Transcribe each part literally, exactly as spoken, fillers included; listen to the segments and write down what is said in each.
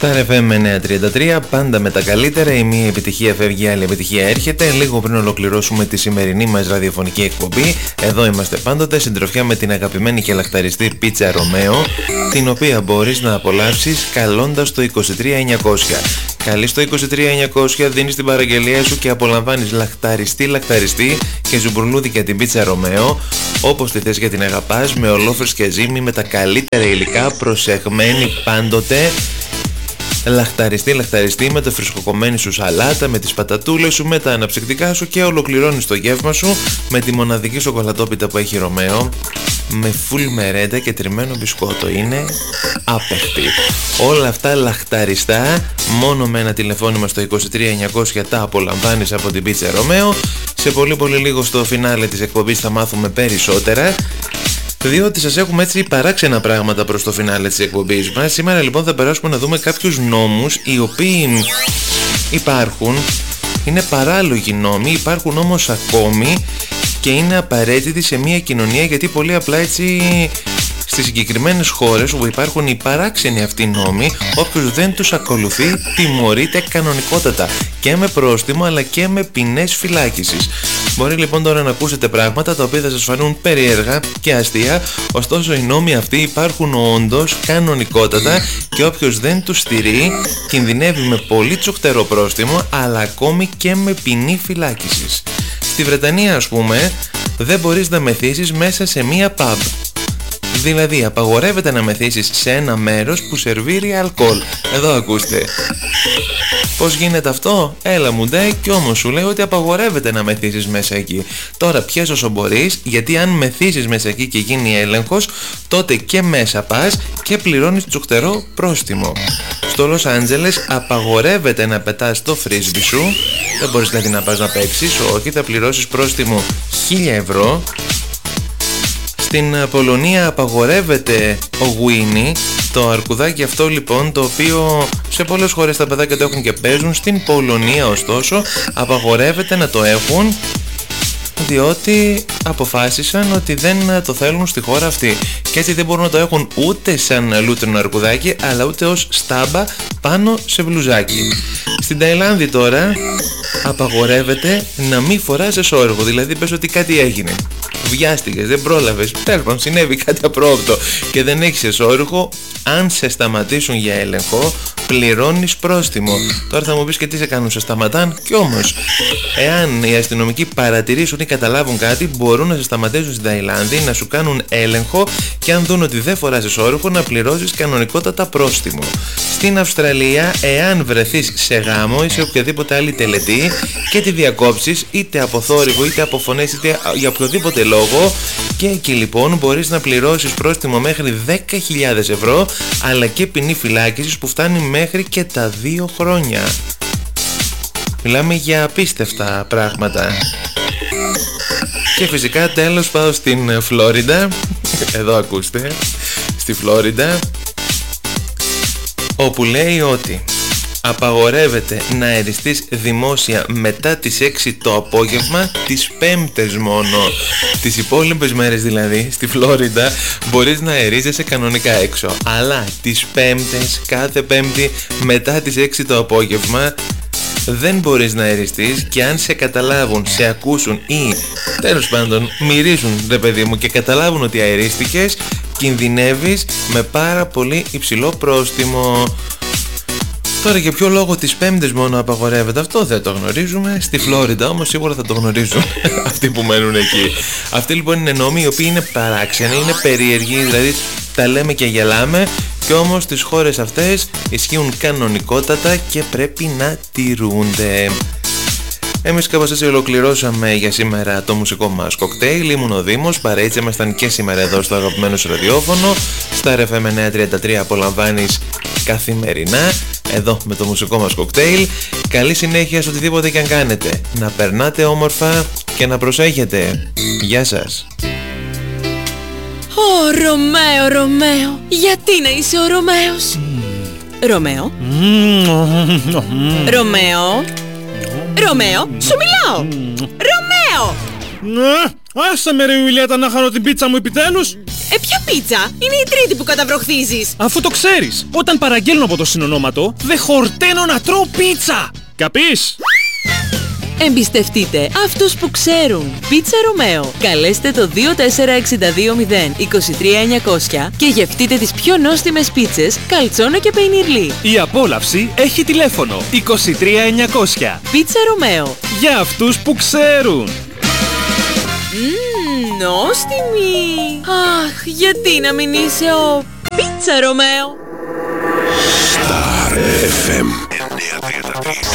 Star εφ εμ εννιακόσια τριάντα τρία, πάντα με τα καλύτερα. Η μία επιτυχία φεύγει, η άλλη επιτυχία έρχεται. Λίγο πριν ολοκληρώσουμε τη σημερινή μας ραδιοφωνική εκπομπή, εδώ είμαστε πάντοτε, συντροφιά με την αγαπημένη και λαχταριστή πίτσα Ρωμαίο, την οποία μπορείς να απολαύσεις καλώντας το είκοσι τρία εννιακόσια. Καλείς το είκοσι τρία εννιακόσια, δίνεις την παραγγελία σου και απολαμβάνεις λαχταριστή λαχταριστή και ζουμπουρλούδικια την πίτσα Ρωμαίο, όπως τη θες και την αγαπάς, με ολόφρυσκια ζύμη, με τα καλύτερα υλικά, προσεγμένη πάντοτε. Λαχταριστή, λαχταριστή με το φρεσκοκομμένη σου σαλάτα, με τις πατατούλες σου, με τα αναψυκτικά σου και ολοκληρώνεις το γεύμα σου με τη μοναδική σοκολατόπιτα που έχει Ρωμαίο, με φουλ μερέντα και τριμμένο μπισκότο. Είναι άπεχτη. Όλα αυτά λαχταριστά, μόνο με ένα τηλεφώνημα στο είκοσι τρία εννιακόσια τα απολαμβάνεις από την πίτσα Ρωμαίο. Σε πολύ πολύ λίγο στο φινάλε της εκπομπής θα μάθουμε περισσότερα, διότι σας έχουμε έτσι παράξενα πράγματα προς το φινάλε της εκπομπής μας. Σήμερα λοιπόν θα περάσουμε να δούμε κάποιους νόμους οι οποίοι υπάρχουν, είναι παράλογοι νόμοι, υπάρχουν όμως ακόμη και είναι απαραίτητοι σε μια κοινωνία, γιατί πολύ απλά έτσι στις συγκεκριμένες χώρες όπου υπάρχουν οι παράξενοι αυτοί νόμοι, όποιος δεν τους ακολουθεί τιμωρείται κανονικότατα και με πρόστιμο αλλά και με ποινές φυλάκισης. Μπορεί λοιπόν τώρα να ακούσετε πράγματα τα οποία θα σας φανούν περίεργα και αστεία, ωστόσο οι νόμοι αυτοί υπάρχουν όντως κανονικότατα και όποιος δεν τους στηρεί κινδυνεύει με πολύ τσουχτερό πρόστιμο αλλά ακόμη και με ποινή φυλάκισης. Στη Βρετανία, ας πούμε, δεν μπορείς να μεθύσεις μέσα σε μία pub. Δηλαδή απαγορεύεται να μεθύσεις σε ένα μέρος που σερβίρει αλκοόλ. Εδώ ακούστε. Πώς γίνεται αυτό? Έλα μου ντε, κι όμως σου λέει ότι απαγορεύεται να μεθύσεις μέσα εκεί. Τώρα πιες όσο μπορείς, γιατί αν μεθύσεις μέσα εκεί και γίνει έλεγχος, τότε και μέσα πας και πληρώνεις τσουχτερό πρόστιμο. Στο Λος Άντζελες απαγορεύεται να πετάς το φρίσμπι σου. Δεν μπορείς δηλαδή να πας να παίξεις, όχι, θα πληρώσεις πρόστιμο χίλια ευρώ. Στην Πολωνία απαγορεύεται ο γουίνι, το αρκουδάκι αυτό λοιπόν, το οποίο σε πολλές χώρες τα παιδάκια το έχουν και παίζουν. Στην Πολωνία ωστόσο απαγορεύεται να το έχουν, διότι αποφάσισαν ότι δεν το θέλουν στη χώρα αυτή και έτσι δεν μπορούν να το έχουν ούτε σαν λούτρινο αρκουδάκι αλλά ούτε ως στάμπα πάνω σε μπλουζάκι. Στην Ταϊλάνδη τώρα απαγορεύεται να μην φοράς εσώρουχο, δηλαδή πες ότι κάτι έγινε, βιάστηκες, δεν πρόλαβες, τέλος πάντων συνέβη κάτι απρόοπτο και δεν έχεις εσώρουχο, αν σε σταματήσουν για έλεγχο πληρώνεις πρόστιμο. Τώρα θα μου πεις και τι σε κάνουν, σε σταματάν? Κι όμως εάν οι αστυνομικοί παρατηρήσουν ή καταλάβουν κάτι, μπορούν να σε σταματήσουν στην Ταϊλάνδη, να σου κάνουν έλεγχο και αν δουν ότι δεν φοράς εσώρουχο να πληρώσεις κανονικότατα πρόστιμο. Στην Αυστραλία, εάν βρεθείς σε γάμο ή σε οποιαδήποτε άλλη τελετή και τη διακόψεις είτε από θόρυβο είτε από φωνές είτε για οποιοδήποτε λόγο, και εκεί λοιπόν μπορείς να πληρώσεις πρόστιμο μέχρι δέκα χιλιάδες ευρώ αλλά και ποινή φυλάκισης που φτάνει μέχρι και τα δύο χρόνια. Μιλάμε για απίστευτα πράγματα. Και φυσικά τέλος πάω στην Φλόριντα. Εδώ ακούστε. Στη Φλόριντα, όπου λέει ότι απαγορεύεται να αεριστείς δημόσια μετά τις έξι το απόγευμα, τις Πέμπτες μόνο. Τις υπόλοιπες μέρες δηλαδή στη Φλόριντα μπορείς να αερίζεσαι κανονικά έξω, αλλά τις Πέμπτες, κάθε Πέμπτη μετά τις έξι το απόγευμα δεν μπορείς να αεριστείς, και αν σε καταλάβουν, σε ακούσουν ή τέλος πάντων μυρίζουν ρε παιδί μου και καταλάβουν ότι αερίστηκες, κινδυνεύεις με πάρα πολύ υψηλό πρόστιμο. Τώρα για ποιο λόγο τις Πέμπτες μόνο απαγορεύεται αυτό δεν το γνωρίζουμε. Στη Φλόριντα όμως σίγουρα θα το γνωρίζουν αυτοί που μένουν εκεί. Αυτοί λοιπόν είναι νόμοι οι οποίοι είναι παράξενοι, είναι περίεργοι, δηλαδή τα λέμε και γελάμε, και όμως στις χώρες αυτές ισχύουν κανονικότατα και πρέπει να τηρούνται. Εμείς κάπως έτσι ολοκληρώσαμε για σήμερα το μουσικό μας κοκτέιλ. Ήμουν ο Δήμος, παρέτσι ήμασταν και σήμερα εδώ στο αγαπημένο σου ραδιόφωνο. Star εφ εμ εννιακόσια τριάντα τρία απολαμβάνεις καθημερινά εδώ με το μουσικό μας κοκτέιλ. Καλή συνέχεια σε οτιδήποτε και αν κάνετε. Να περνάτε όμορφα και να προσέχετε. Γεια σας. Ω Ρωμαίο, Ρωμαίο, γιατί να είσαι ο Ρωμαίος? Ρωμαίο, Ρωμαίο, Ρωμαίο, σου μιλάω. Ρωμαίο! Άσε με ρε Ιουλιέτα να χαρώ την πίτσα μου επιτέλους. Ε, ποια πίτσα? Είναι η τρίτη που καταβροχθίζεις. Αφού το ξέρεις, όταν παραγγέλνω από το συνονόματο, δεν χορταίνω να τρώω πίτσα. Καπείς? Εμπιστευτείτε αυτούς που ξέρουν. Πίτσα Ρωμαίο. Καλέστε το δύο τέσσερα έξι δύο μηδέν είκοσι τρία εννιακόσια και γευτείτε τις πιο νόστιμες πίτσες καλτσόνο και πεϊνιρλί. Η απόλαυση έχει τηλέφωνο είκοσι τρία εννιακόσια. Πίτσα Ρωμαίο. Για αυτούς που ξέρουν. Μμμ, νόστιμη. Αχ, γιατί να μην είσαι ο Πίτσα Ρωμαίο. Star εφ εμ εννιακόσια τριάντα τρία.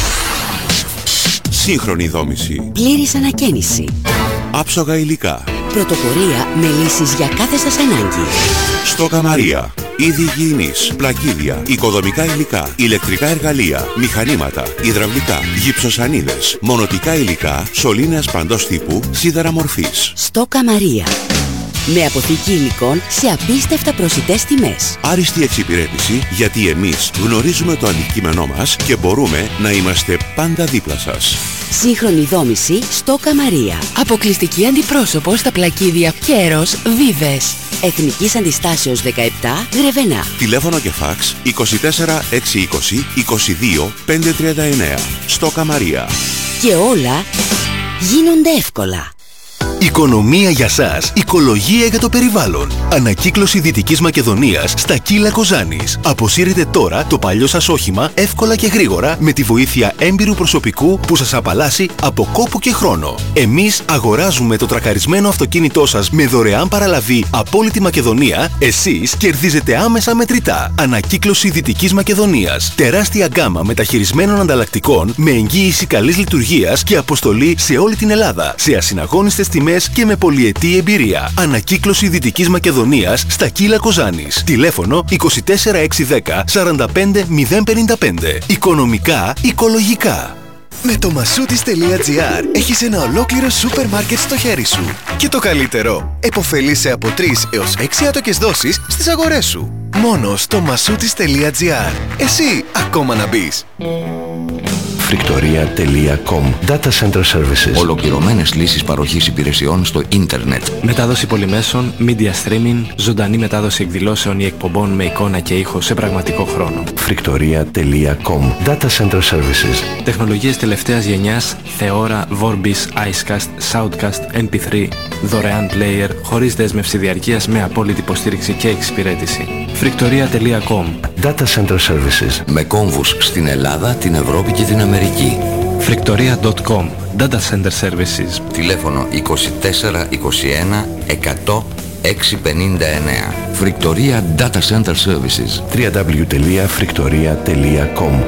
Σύγχρονη δόμηση. Πλήρης ανακαίνιση. Άψογα υλικά. Πρωτοπορία με λύσεις για κάθε σας ανάγκη. Στόκα Μαρία. Είδη υγιεινής, πλακίδια, οικοδομικά υλικά, ηλεκτρικά εργαλεία, μηχανήματα, υδραυλικά, γυψοσανίδες, μονοτικά υλικά, σωλήνες παντός τύπου, σίδερα μορφής. Στόκα Μαρία. Με αποθήκη υλικών σε απίστευτα προσιτές τιμές. Άριστη εξυπηρέτηση, γιατί εμείς γνωρίζουμε το αντικείμενό μας και μπορούμε να είμαστε πάντα δίπλα σας. Σύγχρονη δόμηση Στόκα Μαρία. Αποκλειστική αντιπρόσωπο στα πλακίδια Κέρος Βίβες. Εθνικής Αντιστάσεως δεκαεπτά, Γρεβενά. Τηλέφωνο και φάξ είκοσι τέσσερα έξι είκοσι είκοσι δύο πεντακόσια τριάντα εννέα. Στόκα Μαρία. Και όλα γίνονται εύκολα. Οικονομία για σας, οικολογία για το περιβάλλον. Ανακύκλωση Δυτικής Μακεδονίας στα Κύλα Κοζάνης. Αποσύρετε τώρα το παλιό σας όχημα εύκολα και γρήγορα με τη βοήθεια έμπειρου προσωπικού που σας απαλλάσσει από κόπο και χρόνο. Εμείς αγοράζουμε το τρακαρισμένο αυτοκίνητό σας με δωρεάν παραλαβή από όλη τη Μακεδονία. Εσείς κερδίζετε άμεσα μετρητά. Ανακύκλωση Δυτικής Μακεδονίας. Τεράστια γκάμα μεταχειρισμένων ανταλλακτικών με εγγύηση καλής λειτουργίας και αποστολή σε όλη την Ελλάδα. Σε ασυναγώνιστες τιμές και με πολυετή εμπειρία. Ανακύκλωση Δυτικής Μακεδονίας στα Κύλα Κοζάνης. Τηλέφωνο είκοσι τέσσερα έξι ένα μηδέν σαράντα πέντε μηδέν πενήντα πέντε. Οικονομικά, οικολογικά. Με το μασούτις τελεία τζι άρ έχεις ένα ολόκληρο σούπερ μάρκετ στο χέρι σου. Και το καλύτερο, επωφελείσαι από τρεις έως έξι άτοκες δόσεις στις αγορές σου. Μόνο στο μασούτις τελεία τζι άρ. Εσύ ακόμα να μπεις. Φρικτορία τελεία κομ. Data Center Services. Ολοκληρωμένες λύσεις παροχής υπηρεσιών στο ίντερνετ. Μετάδοση πολυμέσων, media streaming, ζωντανή μετάδοση εκδηλώσεων ή εκπομπών με εικόνα και ήχο σε πραγματικό χρόνο. Φρικτορία τελεία κομ. Data Center Services. Τεχνολογίες τελευταίας γενιάς, Θεώρα, Vorbis, Icecast, Soundcast, εμ πι θρι, δωρεάν player, χωρίς δέσμευση διαρκείας με απόλυτη υποστήριξη και εξυπηρέτηση. Φρικτορία τελεία κομ. Data Center Services. Με κόμβους στην Ελλάδα, την Ευρώπη και την Αμερική. Φρικτορία τελεία κομ. Data Center Services. Τηλέφωνο είκοσι τέσσερα είκοσι ένα εκατό εξακόσια πενήντα εννέα. Φρικτορία Data Center Services. double-u double-u double-u τελεία φρικτορία τελεία κομ.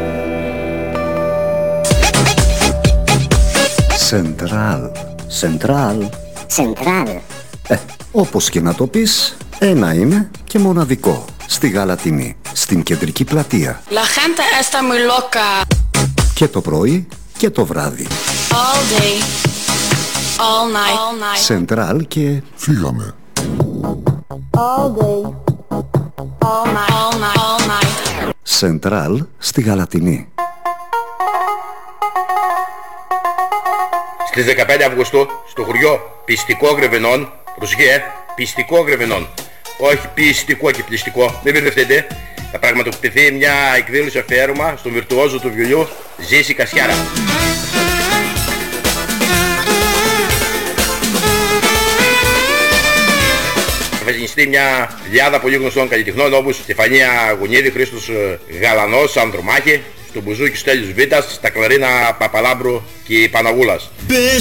Σεντράλ. Σεντράλ. Σεντράλ. Ε, όπως και να το πεις, ένα είναι και μοναδικό. Στη Γαλατινή, στην κεντρική πλατεία. La gente está muy loca. Και το πρωί και το βράδυ. All day. All night. All night. Σεντράλ και... Φύγαμε. All day. All night. All night. All night. Σεντράλ στη Γαλατινή. Στις δεκαπέντε Αυγούστου, στο χωριό Πιστικό Γρεβενών, προσοχή, Πιστικό Γρεβενών, όχι πιστικό και πληστικό, μην μπερδευτείτε, θα πραγματοποιηθεί μια εκδήλωση αφιέρωμα στον βιρτουόζο του βιολιού Ζήση Κασιάρα. Θα φασινιστεί μια λιάδα πολύ γνωστών καλλιτεχνών όπως Στεφανία Γουνίδη, Χρήστος Γαλανός, Ανδρομάχη, στο μπουζούκι Στέλιος Βίτας, στα κλαρίνα Παπαλάμπρου και Παναγούλας.